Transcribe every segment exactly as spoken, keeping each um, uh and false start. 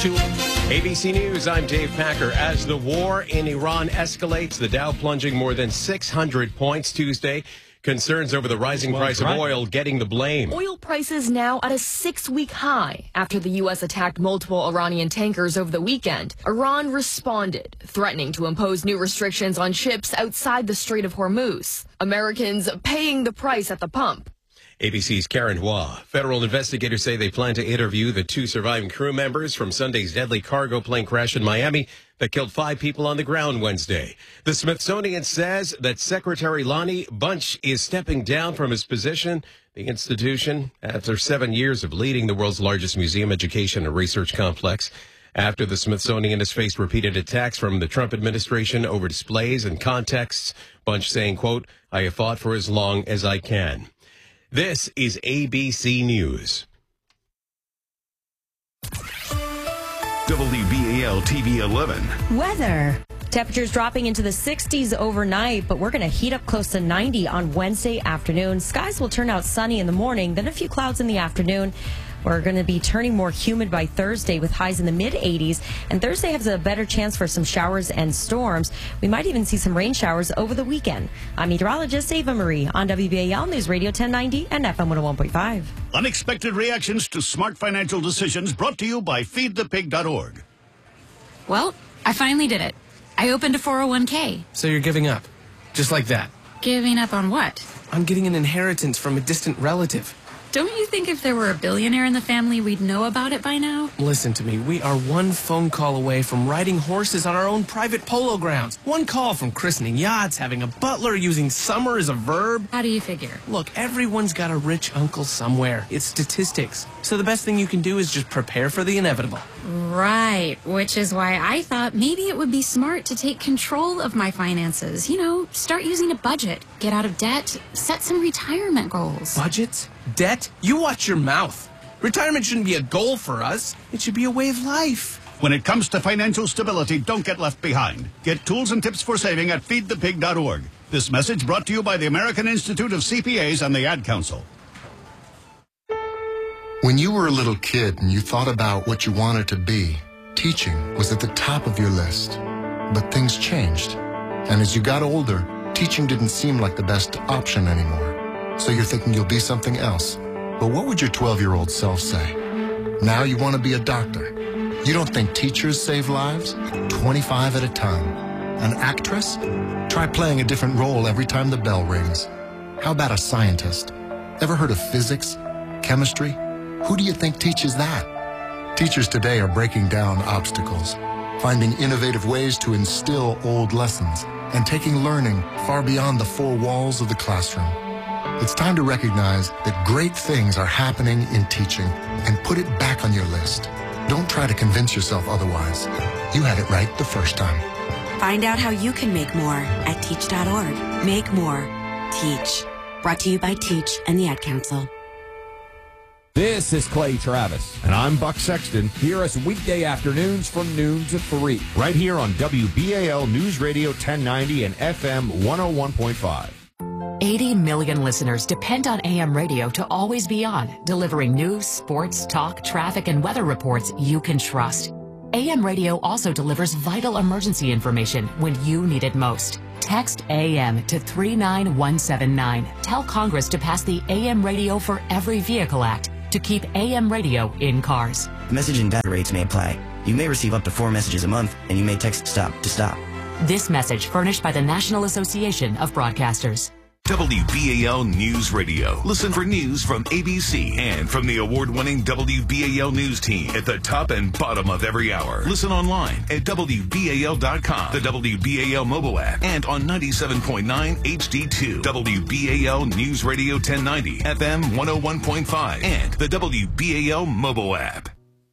A B C News, I'm Dave Packer. As the war in Iran escalates, the Dow plunging more than six hundred points Tuesday. Concerns over the rising well, price right. of oil getting the blame. Oil prices now at a six-week high after the U S attacked multiple Iranian tankers over the weekend. Iran responded, threatening to impose new restrictions on ships outside the Strait of Hormuz. Americans paying the price at the pump. A B C's Karen Hua. Federal investigators say they plan to interview the two surviving crew members from Sunday's deadly cargo plane crash in Miami that killed five people on the ground Wednesday. The Smithsonian says that Secretary Lonnie Bunch is stepping down from his position. The institution, after seven years of leading the world's largest museum, education, and research complex, after the Smithsonian has faced repeated attacks from the Trump administration over displays and contexts, Bunch saying, quote, "I have fought for as long as I can." This is A B C News. W B A L T V eleven. Weather. Temperatures dropping into the sixties overnight, but we're going to heat up close to ninety on Wednesday afternoon. Skies will turn out sunny in the morning, then a few clouds in the afternoon. We're going to be turning more humid by Thursday with highs in the mid eighties. And Thursday has a better chance for some showers and storms. We might even see some rain showers over the weekend. I'm meteorologist Ava Marie on W B A L News Radio ten ninety and F M one oh one point five. Unexpected reactions to smart financial decisions brought to you by feed the pig dot org. Well, I finally did it. I opened a four oh one k. So you're giving up? Just like that? Giving up on what? I'm getting an inheritance from a distant relative. Don't you think if there were a billionaire in the family, we'd know about it by now? Listen to me. We are one phone call away from riding horses on our own private polo grounds. One call from christening yachts, having a butler, using summer as a verb. How do you figure? Look, everyone's got a rich uncle somewhere. It's statistics. So the best thing you can do is just prepare for the inevitable. Right, which is why I thought maybe it would be smart to take control of my finances. You know, start using a budget, get out of debt, set some retirement goals. Budgets? Debt? You watch your mouth. Retirement shouldn't be a goal for us. It should be a way of life. When it comes to financial stability, don't get left behind. Get tools and tips for saving at feed the pig dot org. This message brought to you by the American Institute of C P As and the Ad Council. When you were a little kid and you thought about what you wanted to be, teaching was at the top of your list. But things changed. And as you got older, teaching didn't seem like the best option anymore. So you're thinking you'll be something else. But what would your twelve-year-old self say? Now you want to be a doctor. You don't think teachers save lives? twenty-five at a time. An actress? Try playing a different role every time the bell rings. How about a scientist? Ever heard of physics? Chemistry? Who do you think teaches that? Teachers today are breaking down obstacles, finding innovative ways to instill old lessons, and taking learning far beyond the four walls of the classroom. It's time to recognize that great things are happening in teaching and put it back on your list. Don't try to convince yourself otherwise. You had it right the first time. Find out how you can make more at teach dot org. Make more. Teach. Brought to you by Teach and the Ad Council. This is Clay Travis. And I'm Buck Sexton. Hear us weekday afternoons from noon to three. Right here on W B A L News Radio ten ninety and F M one oh one point five. eighty million listeners depend on A M radio to always be on, delivering news, sports, talk, traffic, and weather reports you can trust. A M radio also delivers vital emergency information when you need it most. Text A M to three nine one seven nine. Tell Congress to pass the A M Radio for Every Vehicle Act to keep A M radio in cars. Message and data rates may apply. You may receive up to four messages a month, and you may text STOP to stop. This message furnished by the National Association of Broadcasters. W B A L News Radio. Listen for news from A B C and from the award-winning W B A L News team at the top and bottom of every hour. Listen online at W B A L dot com, the W B A L mobile app, and on ninety-seven point nine H D two. W B A L News Radio ten ninety, F M one oh one point five, and the W B A L mobile app.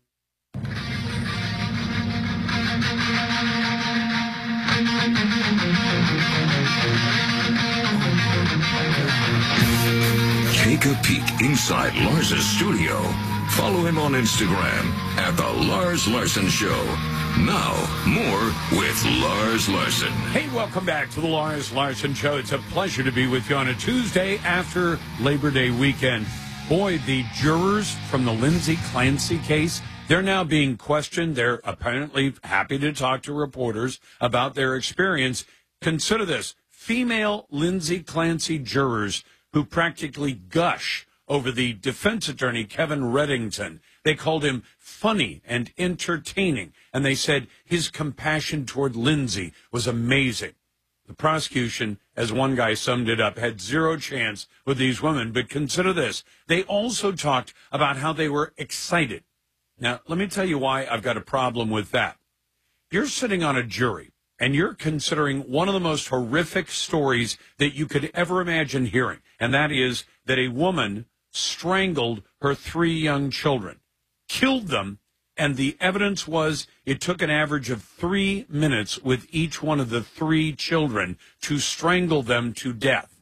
Take a peek inside Lars's studio. Follow him on Instagram at The Lars Larson Show. Now, more with Lars Larson. Hey, welcome back to The Lars Larson Show. It's a pleasure to be with you on a Tuesday after Labor Day weekend. Boy, the jurors from the Lindsay Clancy case They're now being questioned. They're apparently happy to talk to reporters about their experience. Consider this. Female Lindsay Clancy jurors who practically gush over the defense attorney, Kevin Reddington. They called him funny and entertaining, and they said his compassion toward Lindsay was amazing. The prosecution, as one guy summed it up, had zero chance with these women. But consider this. They also talked about how they were excited. Now, let me tell you why I've got a problem with that. You're sitting on a jury, and you're considering one of the most horrific stories that you could ever imagine hearing, and that is that a woman strangled her three young children, killed them, and the evidence was it took an average of three minutes with each one of the three children to strangle them to death.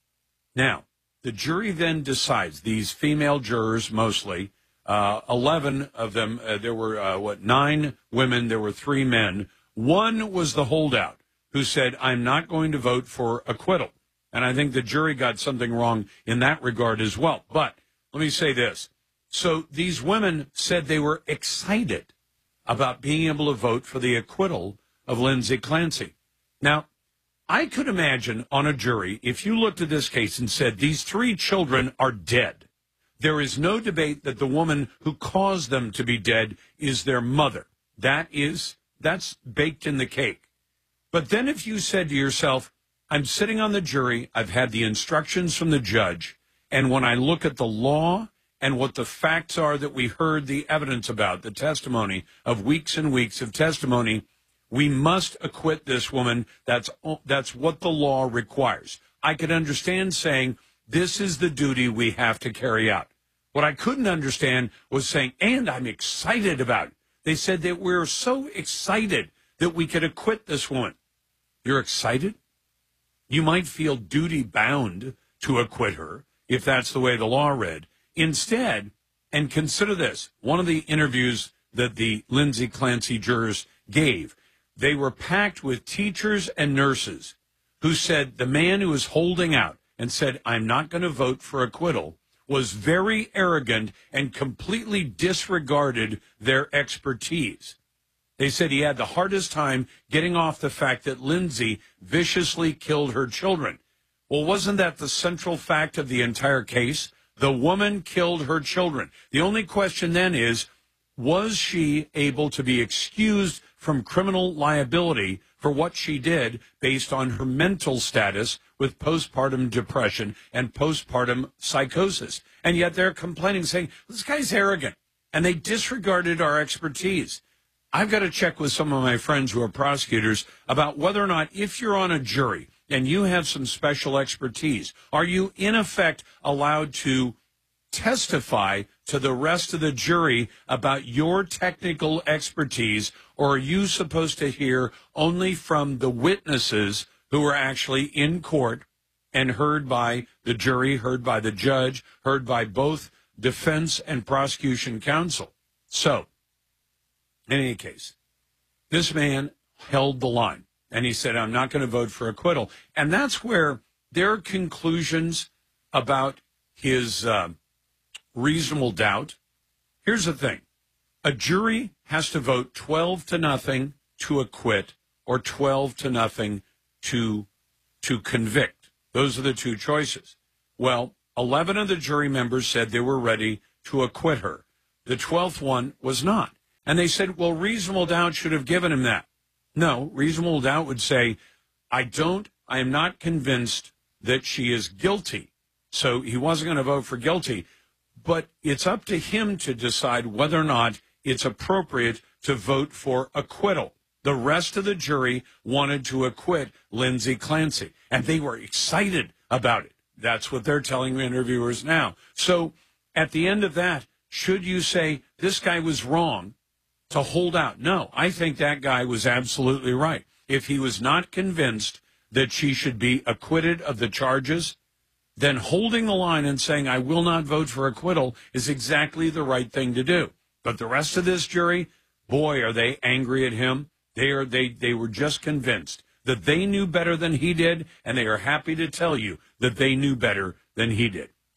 Now, the jury then decides, these female jurors mostly, uh, eleven of them, uh, there were, uh, what, nine women, there were three men. One was the holdout who said, I'm not going to vote for acquittal. And I think the jury got something wrong in that regard as well. But let me say this. So these women said they were excited about being able to vote for the acquittal of Lindsay Clancy. Now, I could imagine on a jury, if you looked at this case and said, these three children are dead, there is no debate that the woman who caused them to be dead is their mother. That is, that's baked in the cake. But then if you said to yourself, I'm sitting on the jury, I've had the instructions from the judge, and when I look at the law and what the facts are that we heard the evidence about, the testimony of weeks and weeks of testimony, we must acquit this woman. That's that's what the law requires. I could understand saying, this is the duty we have to carry out. What I couldn't understand was saying, and I'm excited about it. They said that we're so excited that we could acquit this woman. You're excited? You might feel duty-bound to acquit her, if that's the way the law read. Instead, and consider this, one of the interviews that the Lindsay Clancy jurors gave, they were packed with teachers and nurses who said the man who was holding out and said, I'm not going to vote for acquittal, was very arrogant and completely disregarded their expertise. They said he had the hardest time getting off the fact that Lindsay viciously killed her children. Well, wasn't that the central fact of the entire case? The woman killed her children. The only question then is, was she able to be excused from criminal liability for what she did based on her mental status with postpartum depression and postpartum psychosis? And yet they're complaining, saying, this guy's arrogant, and they disregarded our expertise. I've got to check with some of my friends who are prosecutors about whether or not, if you're on a jury and you have some special expertise, are you in effect allowed to testify to the rest of the jury about your technical expertise, or are you supposed to hear only from the witnesses who are actually in court and heard by the jury, heard by the judge, heard by both defense and prosecution counsel? So, in any case, this man held the line, and he said, I'm not going to vote for acquittal. And that's where their conclusions about his uh, reasonable doubt. Here's the thing. A jury has to vote twelve to nothing to acquit or twelve to nothing to, to convict. Those are the two choices. Well, eleven of the jury members said they were ready to acquit her. The twelfth one was not. And they said, well, reasonable doubt should have given him that. No, reasonable doubt would say, I don't, I am not convinced that she is guilty. So he wasn't going to vote for guilty. But it's up to him to decide whether or not it's appropriate to vote for acquittal. The rest of the jury wanted to acquit Lindsay Clancy, and they were excited about it. That's what they're telling interviewers now. So at the end of that, should you say this guy was wrong to hold out? No, I think that guy was absolutely right. If he was not convinced that she should be acquitted of the charges, then holding the line and saying, I will not vote for acquittal is exactly the right thing to do. But the rest of this jury, boy, are they angry at him. They are, they, they were just convinced that they knew better than he did, and they are happy to tell you that they knew better than he did.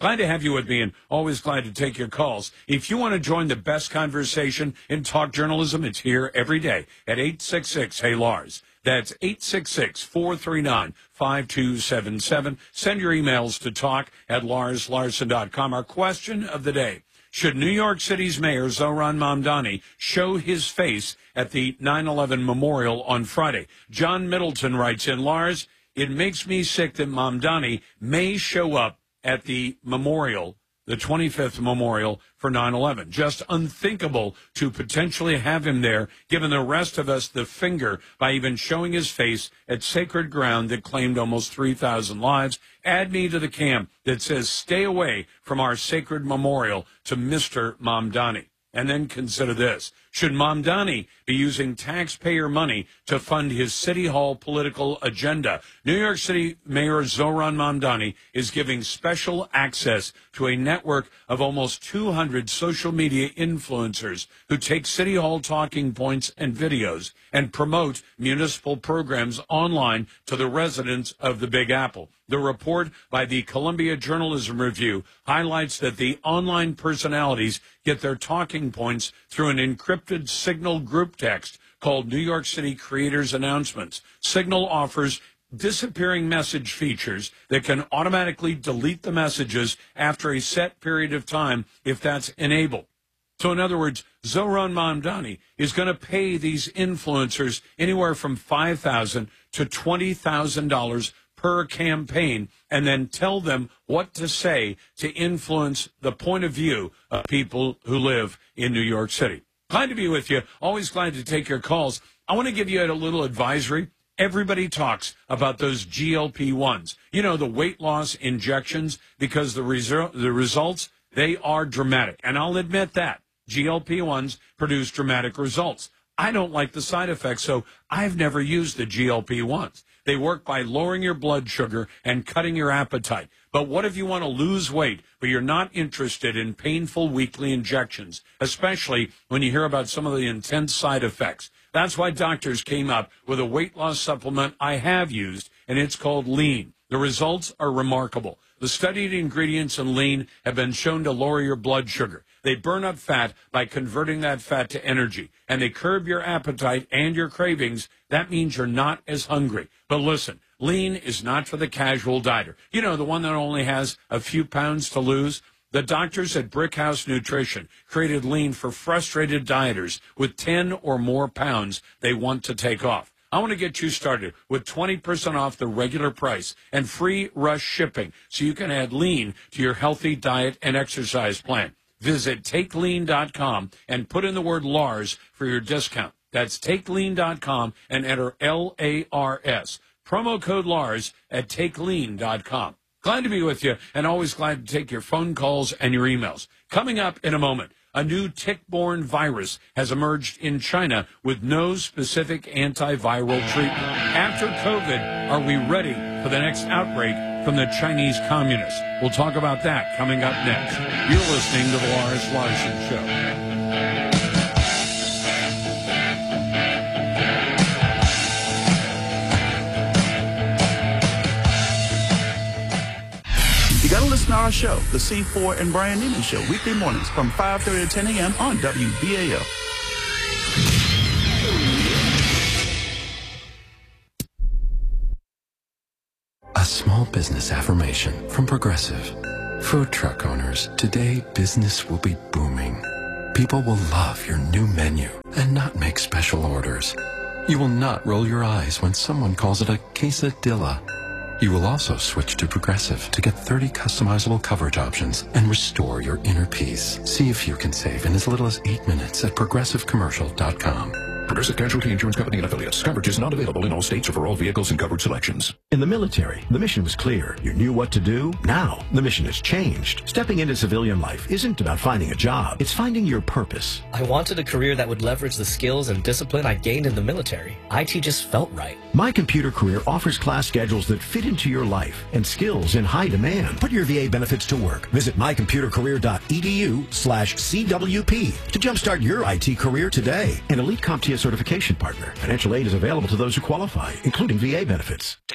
Glad to have you with me and always glad to take your calls. If you want to join the best conversation in talk journalism, it's here every day at eight six six, hey Lars. That's eight six six, four three nine, five two seven seven. Send your emails to talk at lars larson dot com. Our question of the day: should New York City's Mayor Zohran Mamdani show his face at the nine eleven memorial on Friday? John Middleton writes in, Lars, it makes me sick that Mamdani may show up at the memorial, the twenty-fifth memorial for nine eleven. Just unthinkable to potentially have him there, giving the rest of us the finger by even showing his face at sacred ground that claimed almost three thousand lives. Add me to the camp that says stay away from our sacred memorial to Mister Mamdani. And then consider this. Should Mamdani be using taxpayer money to fund his City Hall political agenda? New York City Mayor Zohran Mamdani is giving special access to a network of almost two hundred social media influencers who take City Hall talking points and videos and promote municipal programs online to the residents of the Big Apple. The report by the Columbia Journalism Review highlights that the online personalities get their talking points through an encrypted Signal group text called New York City Creators Announcements. Signal offers disappearing message features that can automatically delete the messages after a set period of time if that's enabled. So in other words, Zohran Mamdani is going to pay these influencers anywhere from five thousand dollars to twenty thousand dollars per campaign, and then tell them what to say to influence the point of view of people who live in New York City. Glad to be with you. Always glad to take your calls. I want to give you a little advisory. Everybody talks about those G L P ones. You know, the weight loss injections, because the, resu- the results, they are dramatic. And I'll admit that. G L P ones produce dramatic results. I don't like the side effects, so I've never used the G L P ones. They work by lowering your blood sugar and cutting your appetite. But what if you want to lose weight, but you're not interested in painful weekly injections, especially when you hear about some of the intense side effects? That's why doctors came up with a weight loss supplement I have used, and it's called Lean. The results are remarkable. The studied ingredients in Lean have been shown to lower your blood sugar. They burn up fat by converting that fat to energy, and they curb your appetite and your cravings. That means you're not as hungry. But listen, Lean is not for the casual dieter. You know, the one that only has a few pounds to lose. The doctors at Brickhouse Nutrition created Lean for frustrated dieters with ten or more pounds they want to take off. I want to get you started with twenty percent off the regular price and free rush shipping so you can add Lean to your healthy diet and exercise plan. Visit take lean dot com and put in the word Lars for your discount. That's take lean dot com and enter L A R S. Promo code Lars at take lean dot com. Glad to be with you, and always glad to take your phone calls and your emails. Coming up in a moment, a new tick-borne virus has emerged in China with no specific antiviral treatment. After COVID, are we ready for the next outbreak from the Chinese communists? We'll talk about that coming up next. You're listening to The Lars Larson Show. You got to listen to our show, The C four and Brian Neiman Show, weekday mornings from five thirty to ten a.m. on W B A L. A small business affirmation from Progressive. Food truck owners, today business will be booming. People will love your new menu and not make special orders. You will not roll your eyes when someone calls it a quesadilla. You will also switch to Progressive to get thirty customizable coverage options and restore your inner peace. See if you can save in as little as eight minutes at progressive commercial dot com. Progressive Casualty Insurance Company and Affiliates. Coverage is not available in all states or for all vehicles and coverage selections. In the military, the mission was clear. You knew what to do. Now, the mission has changed. Stepping into civilian life isn't about finding a job. It's finding your purpose. I wanted a career that would leverage the skills and discipline I gained in the military. I T just felt right. My Computer Career offers class schedules that fit into your life and skills in high demand. Put your V A benefits to work. Visit my computer career dot e d u slash C W P to jumpstart your I T career today. An elite CompTIA certification partner. Financial aid is available to those who qualify, including V A benefits.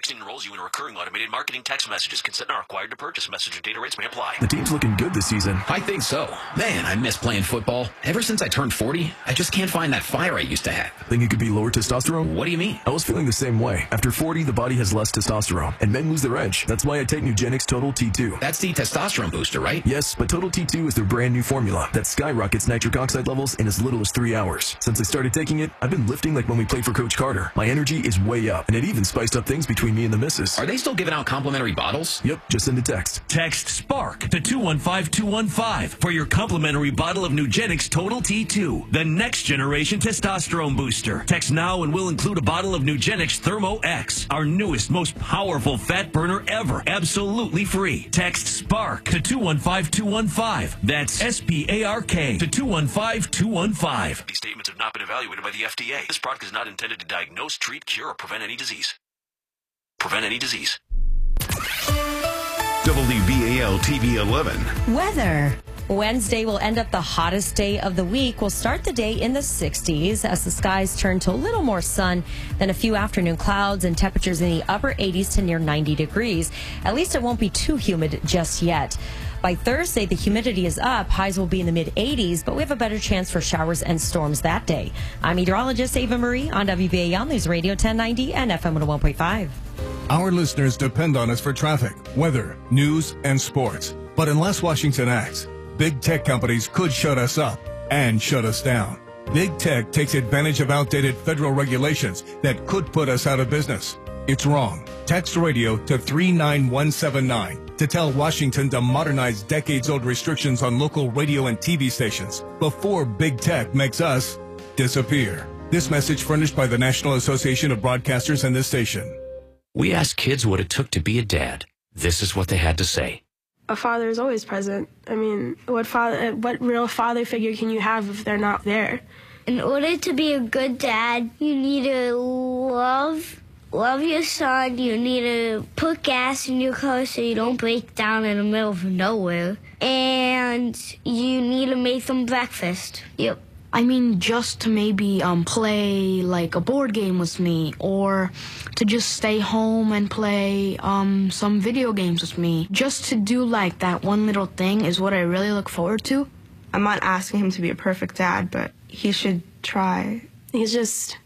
Texting enrolls you in recurring automated marketing text messages. Consent not required to purchase. Message and data rates may apply. The team's looking good this season. I think so. Man, I miss playing football. Ever since I turned forty, I just can't find that fire I used to have. Think it could be lower testosterone? What do you mean? I was feeling the same way. After forty, the body has less testosterone, and men lose their edge. That's why I take Nugenix Total T two. That's the testosterone booster, right? Yes, but Total T two is their brand new formula that skyrockets nitric oxide levels in as little as three hours. Since I started taking it, I've been lifting like when we played for Coach Carter. My energy is way up, and it even spiced up things between me and the missus. Are they still giving out complimentary bottles? Yep, just send a text. Text SPARK to two one five two one five for your complimentary bottle of Nugenix Total T two, the next generation testosterone booster. Text now and we'll include a bottle of Nugenix Thermo X, our newest, most powerful fat burner ever, absolutely free. Text SPARK to two one five two one five. That's S P A R K to two one five two one five. These statements have not been evaluated by the F D A. This product is not intended to diagnose, treat, cure, or prevent any disease. Prevent any disease. W B A L T V eleven. Weather. Wednesday will end up the hottest day of the week. We'll start the day in the sixties as the skies turn to a little more sun, then a few afternoon clouds and temperatures in the upper eighties to near ninety degrees. At least it won't be too humid just yet. By Thursday, the humidity is up. Highs will be in the mid eighties, but we have a better chance for showers and storms that day. I'm meteorologist Ava Marie on W B A L News Radio ten ninety and F M one oh one point five. Our listeners depend on us for traffic, weather, news, and sports. But unless Washington acts, big tech companies could shut us up and shut us down. Big tech takes advantage of outdated federal regulations that could put us out of business. It's wrong. Text radio to three nine one seven nine to tell Washington to modernize decades-old restrictions on local radio and T V stations before big tech makes us disappear. This message furnished by the National Association of Broadcasters and this station. We asked kids what it took to be a dad. This is what they had to say. A father is always present. I mean, what father, what real father figure can you have if they're not there? In order to be a good dad, you need to love, love your son. You need to put gas in your car so you don't break down in the middle of nowhere. And you need to make them breakfast. Yep. I mean, just to maybe um, play like a board game with me, or to just stay home and play um, some video games with me. Just to do like that one little thing is what I really look forward to. I'm not asking him to be a perfect dad, but he should try. He's just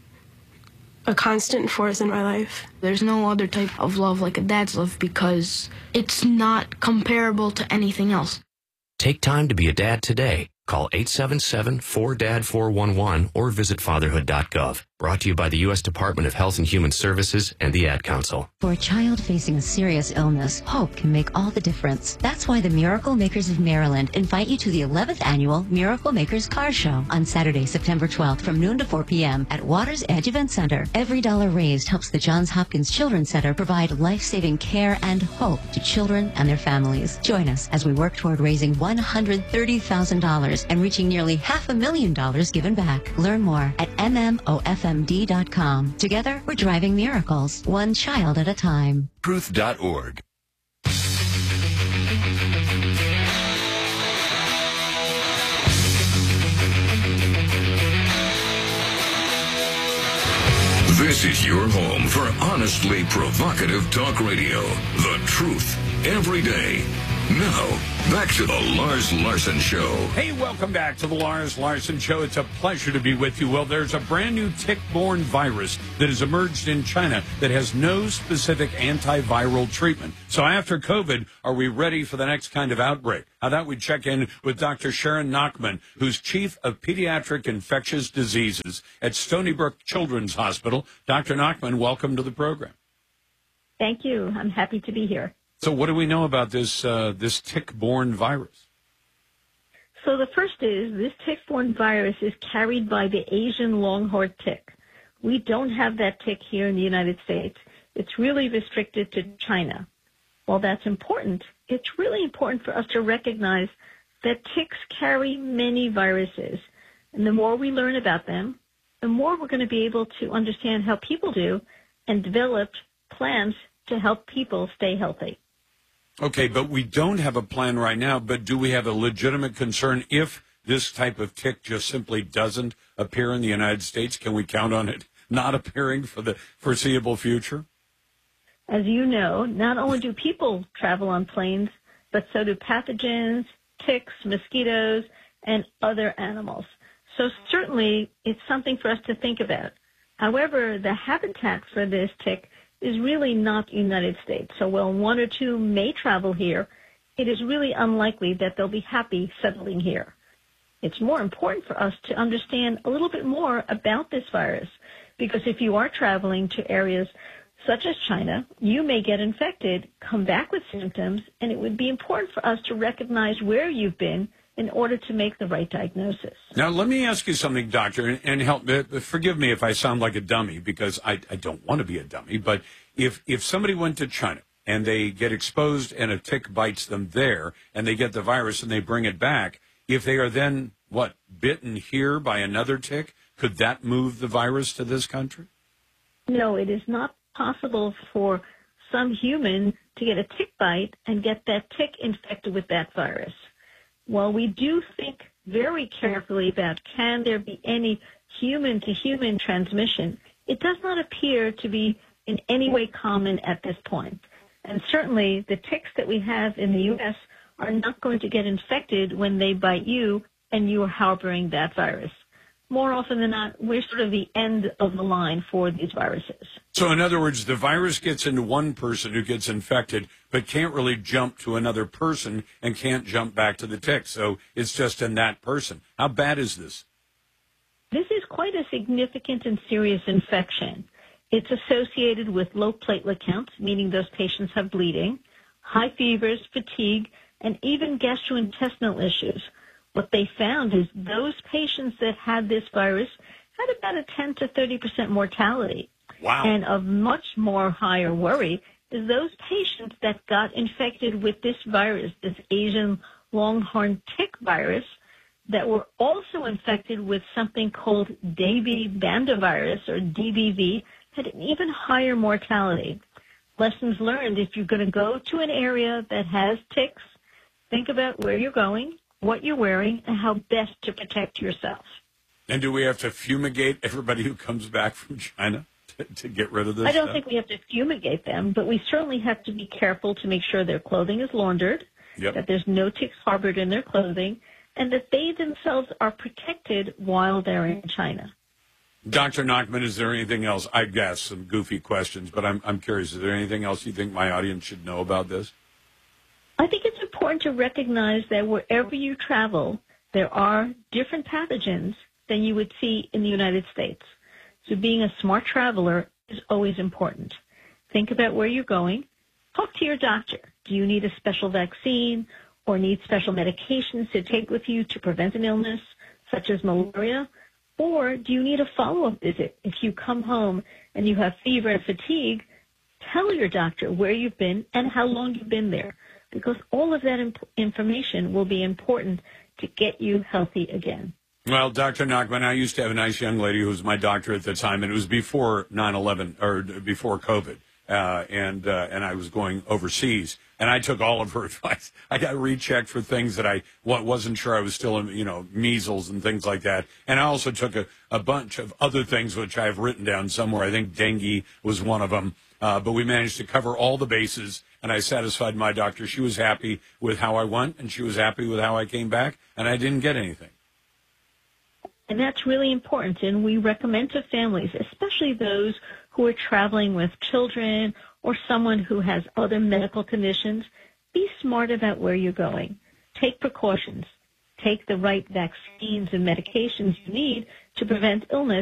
a constant force in my life. There's no other type of love like a dad's love because it's not comparable to anything else. Take time to be a dad today. Call eight seven seven, four D A D, four one one or visit fatherhood dot gov. Brought to you by the U S Department of Health and Human Services and the Ad Council. For a child facing a serious illness, hope can make all the difference. That's why the Miracle Makers of Maryland invite you to the eleventh Annual Miracle Makers Car Show on Saturday, September twelfth from noon to four p.m. at Waters Edge Event Center. Every dollar raised helps the Johns Hopkins Children's Center provide life-saving care and hope to children and their families. Join us as we work toward raising one hundred thirty thousand dollars and reaching nearly half a million dollars given back. Learn more at M M O F M D dot com. Together, we're driving miracles, one child at a time. Truth dot org. This is your home for honestly provocative talk radio. The truth, every day. Now, back to the Lars Larson Show. Hey, welcome back to the Lars Larson Show. It's a pleasure to be with you. Well, there's a brand new tick-borne virus that has emerged in China that has no specific antiviral treatment. So after COVID, are we ready for the next kind of outbreak? I thought we'd check in with Doctor Sharon Nachman, who's Chief of Pediatric Infectious Diseases at Stony Brook Children's Hospital. Doctor Nachman, welcome to the program. Thank you. I'm happy to be here. So what do we know about this uh, this tick-borne virus? So the first is this tick-borne virus is carried by the Asian long-horned tick. We don't have that tick here in the United States. It's really restricted to China. While that's important, it's really important for us to recognize that ticks carry many viruses. And the more we learn about them, the more we're going to be able to understand how people do and develop plans to help people stay healthy. Okay, but we don't have a plan right now, but do we have a legitimate concern if this type of tick just simply doesn't appear in the United States? Can we count on it not appearing for the foreseeable future? As you know, not only do people travel on planes, but so do pathogens, ticks, mosquitoes, and other animals. So certainly it's something for us to think about. However, the habitat for this tick is really not the United States. So while one or two may travel here, it is really unlikely that they'll be happy settling here. It's more important for us to understand a little bit more about this virus, because if you are traveling to areas such as China, you may get infected, come back with symptoms, and it would be important for us to recognize where you've been in order to make the right diagnosis. Now, let me ask you something, doctor, and, and help. Uh, forgive me if I sound like a dummy, because I, I don't want to be a dummy. But if if somebody went to China and they get exposed and a tick bites them there, and they get the virus and they bring it back, if they are then what bitten here by another tick, could that move the virus to this country? No, it is not possible for some human to get a tick bite and get that tick infected with that virus. While we do think very carefully about can there be any human-to-human transmission, it does not appear to be in any way common at this point. And certainly the ticks that we have in the U S are not going to get infected when they bite you and you are harboring that virus. More often than not, we're sort of the end of the line for these viruses. So in other words, the virus gets into one person who gets infected, but can't really jump to another person and can't jump back to the tick. So it's just in that person. How bad is this? This is quite a significant and serious infection. It's associated with low platelet counts, meaning those patients have bleeding, high fevers, fatigue, and even gastrointestinal issues. What they found is those patients that had this virus had about a ten to thirty percent mortality. Wow. And of much more higher worry is those patients that got infected with this virus, this Asian longhorn tick virus, that were also infected with something called Davi-Bandavirus, or D B V, had an even higher mortality. Lessons learned: if you're going to go to an area that has ticks, think about where you're going, what you're wearing, and how best to protect yourself. And do we have to fumigate everybody who comes back from China to, to get rid of this I don't stuff? think we have to fumigate them, but we certainly have to be careful to make sure their clothing is laundered, Yep. that there's no ticks harbored in their clothing, and that they themselves are protected while they're in China. Doctor Nachman, is there anything else? I guess some goofy questions, but I'm I'm curious. Is there anything else you think my audience should know about this? I think it's important to recognize that wherever you travel, there are different pathogens than you would see in the United States. So being a smart traveler is always important. Think about where you're going. Talk to your doctor. Do you need a special vaccine or need special medications to take with you to prevent an illness, such as malaria? Or do you need a follow-up visit? If you come home and you have fever and fatigue, tell your doctor where you've been and how long you've been there, because all of that imp- information will be important to get you healthy again. Well, Doctor Nachman, I used to have a nice young lady who was my doctor at the time, and it was before nine eleven, or before COVID, uh, and uh, and I was going overseas, and I took all of her advice. I got rechecked for things that I wasn't sure I was still in, you know, measles and things like that, and I also took a, a bunch of other things which I've written down somewhere. I think dengue was one of them. Uh, but we managed to cover all the bases, and I satisfied my doctor. She was happy with how I went, and she was happy with how I came back, and I didn't get anything. And that's really important, and we recommend to families, especially those who are traveling with children or someone who has other medical conditions, be smart about where you're going. Take precautions. Take the right vaccines and medications you need to prevent illness.